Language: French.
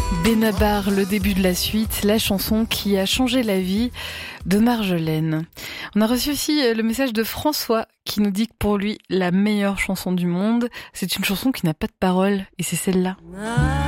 Benabar, le début de la suite, la chanson qui a changé la vie de Marjolaine. On a reçu aussi le message de François qui nous dit que pour lui, la meilleure chanson du monde, c'est une chanson qui n'a pas de paroles et c'est celle-là.